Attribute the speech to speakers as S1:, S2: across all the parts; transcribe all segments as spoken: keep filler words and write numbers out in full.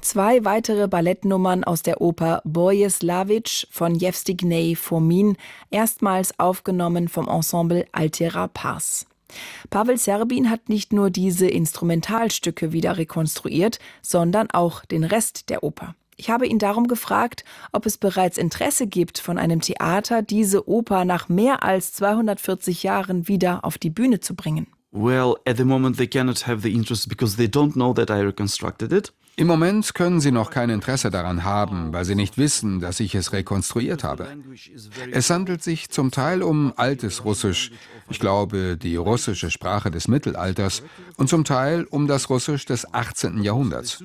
S1: zwei weitere Ballettnummern aus der Oper Boris-Lawitsch von Jewstignej Fomin, erstmals aufgenommen vom Ensemble Altera Pars. Pavel Serbin hat nicht nur diese Instrumentalstücke wieder rekonstruiert, sondern auch den Rest der Oper. Ich habe ihn darum gefragt, ob es bereits Interesse gibt von einem Theater, diese Oper nach mehr als zweihundertvierzig Jahren wieder auf die Bühne zu bringen.
S2: Well, at the moment they cannot have the interest because they don't know that I reconstructed it.
S3: Im Moment können sie noch kein Interesse daran haben, weil sie nicht wissen, dass ich es rekonstruiert habe. Es handelt sich zum Teil um altes Russisch, ich glaube die russische Sprache des Mittelalters, und zum Teil um das Russisch des achtzehnten Jahrhunderts.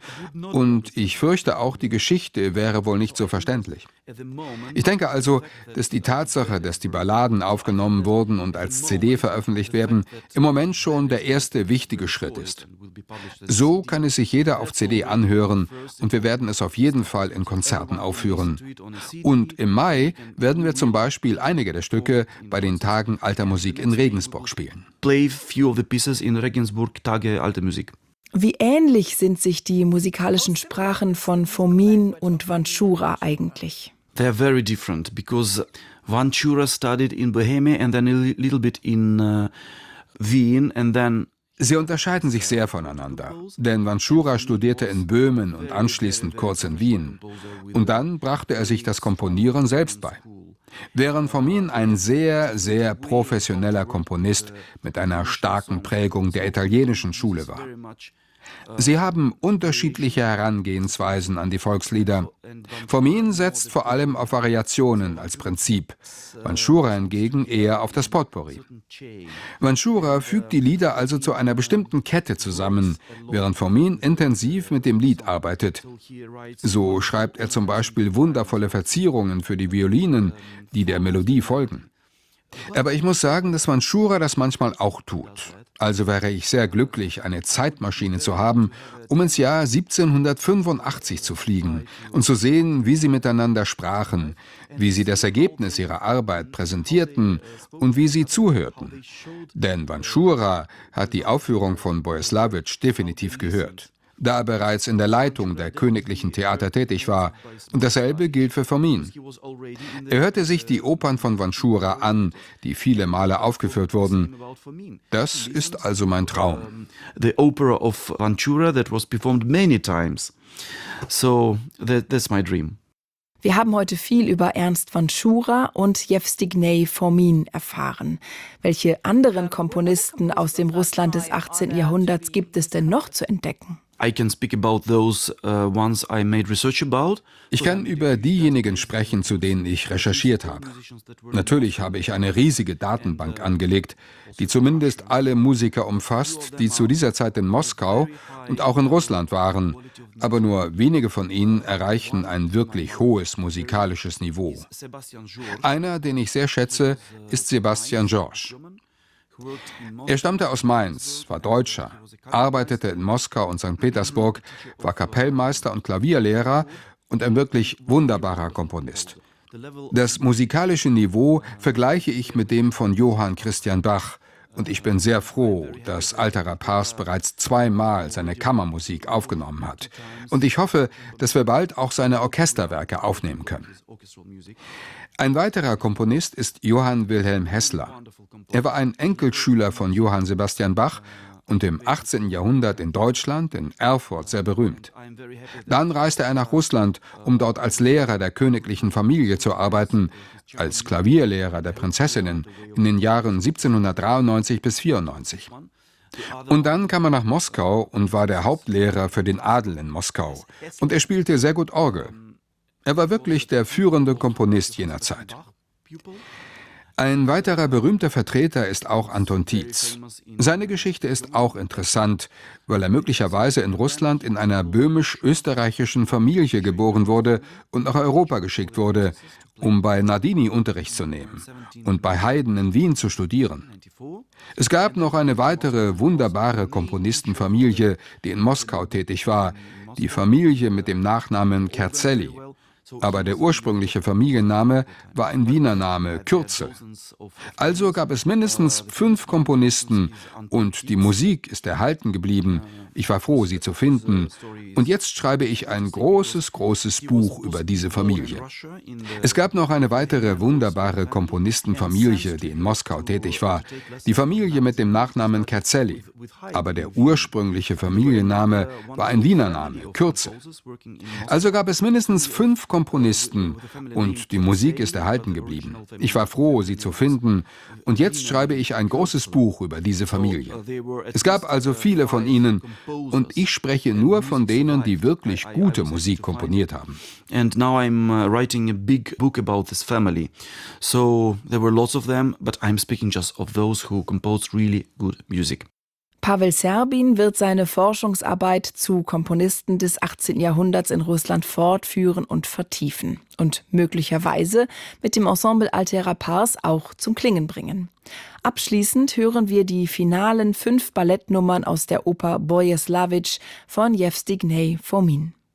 S3: Und ich fürchte auch, die Geschichte wäre wohl nicht so verständlich. Ich denke also, dass die Tatsache, dass die Balladen aufgenommen wurden und als C D veröffentlicht werden, im Moment schon der erste wichtige Schritt ist. So kann es sich jeder auf C D anhören und wir werden es auf jeden Fall in Konzerten aufführen. Und im Mai werden wir zum Beispiel einige der Stücke bei den Tagen Alter Musik in Regensburg spielen.
S2: Play few of the pieces in Regensburg Tage Alte Musik.
S1: Wie ähnlich sind sich die musikalischen Sprachen von Fomin und Vanchura eigentlich?
S2: They're very different because Vanchura studied in Bohemia and then a little bit in uh, Wien and then
S3: Sie unterscheiden sich sehr voneinander, denn Vanchura studierte in Böhmen und anschließend kurz in Wien. Und dann brachte er sich das Komponieren selbst bei. Während Fomin ein sehr, sehr professioneller Komponist mit einer starken Prägung der italienischen Schule war. Sie haben unterschiedliche Herangehensweisen an die Volkslieder. Fomin setzt vor allem auf Variationen als Prinzip, Vanchura hingegen eher auf das Potpourri. Vanchura fügt die Lieder also zu einer bestimmten Kette zusammen, während Fomin intensiv mit dem Lied arbeitet. So schreibt er zum Beispiel wundervolle Verzierungen für die Violinen, die der Melodie folgen. Aber ich muss sagen, dass Vanchura das manchmal auch tut. Also wäre ich sehr glücklich, eine Zeitmaschine zu haben, um ins Jahr siebzehnhundertfünfundachtzig zu fliegen und zu sehen, wie sie miteinander sprachen, wie sie das Ergebnis ihrer Arbeit präsentierten und wie sie zuhörten. Denn Vanchura hat die Aufführung von Boris-Lawitsch definitiv gehört, da er bereits in der Leitung der Königlichen Theater tätig war. Und dasselbe gilt für Fomin. Er hörte sich die Opern von Vanchura an, die viele Male aufgeführt wurden. Das ist also mein Traum.
S2: The opera of Vanchura that was performed many times. So that, that's my dream.
S1: Wir haben heute viel über Ernst Vanchura und Jewstignej Fomin erfahren. Welche anderen Komponisten aus dem Russland des achtzehnten Jahrhunderts gibt es denn noch zu entdecken?
S2: I can speak about those uh, ones I made research about.
S3: Ich kann über diejenigen sprechen, zu denen ich recherchiert habe. Natürlich habe ich eine riesige Datenbank angelegt, die zumindest alle Musiker umfasst, die zu dieser Zeit in Moskau und auch in Russland waren, aber nur wenige von ihnen erreichen ein wirklich hohes musikalisches Niveau. Einer, den ich sehr schätze, ist Sebastian Georges. Er stammte aus Mainz, war Deutscher, arbeitete in Moskau und Sankt Petersburg, war Kapellmeister und Klavierlehrer und ein wirklich wunderbarer Komponist. Das musikalische Niveau vergleiche ich mit dem von Johann Christian Bach und ich bin sehr froh, dass Altera Pars bereits zweimal seine Kammermusik aufgenommen hat. Und ich hoffe, dass wir bald auch seine Orchesterwerke aufnehmen können. Ein weiterer Komponist ist Johann Wilhelm Hessler. Er war ein Enkelschüler von Johann Sebastian Bach und im achtzehnten Jahrhundert in Deutschland, in Erfurt, sehr berühmt. Dann reiste er nach Russland, um dort als Lehrer der königlichen Familie zu arbeiten, als Klavierlehrer der Prinzessinnen in den Jahren siebzehnhundertdreiundneunzig bis vierundneunzig. Und dann kam er nach Moskau und war der Hauptlehrer für den Adel in Moskau. Und er spielte sehr gut Orgel. Er war wirklich der führende Komponist jener Zeit. Ein weiterer berühmter Vertreter ist auch Anton Tietz. Seine Geschichte ist auch interessant, weil er möglicherweise in Russland in einer böhmisch-österreichischen Familie geboren wurde und nach Europa geschickt wurde, um bei Nardini Unterricht zu nehmen und bei Haydn in Wien zu studieren. Es gab noch eine weitere wunderbare Komponistenfamilie, die in Moskau tätig war, die Familie mit dem Nachnamen Kerzelli. aber der ursprüngliche Familienname war ein Wiener Name, Kürzel. Also gab es mindestens fünf Komponisten und die Musik ist erhalten geblieben. Ich war froh, sie zu finden. Und jetzt schreibe ich ein großes, großes Buch über diese Familie. Es gab noch eine weitere wunderbare Komponistenfamilie, die in Moskau tätig war. Die Familie mit dem Nachnamen Kerzelli. Aber der ursprüngliche Familienname war ein Wiener Name, Kürzel. Also gab es mindestens fünf Komponisten und die Musik ist erhalten geblieben. Ich war froh, sie zu finden. Und jetzt schreibe ich ein großes Buch über diese Familie. Es gab also viele von ihnen und ich spreche nur von denen, die wirklich gute Musik komponiert haben.
S2: And now I'm uh, writing a big book about this family. So there were lots of them, but I'm speaking just of those who composed really good music.
S1: Pavel Serbin wird seine Forschungsarbeit zu Komponisten des achtzehnten Jahrhunderts in Russland fortführen und vertiefen und möglicherweise mit dem Ensemble Altera Pars auch zum Klingen bringen. Abschließend hören wir die finalen fünf Ballettnummern aus der Oper Boris Lawitsch von Jewstignej Fomin.